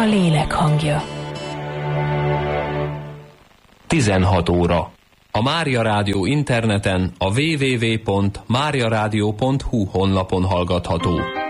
lélek hangja. 16 óra. A Mária Rádió interneten a www.mariaradio.hu honlapon hallgatható.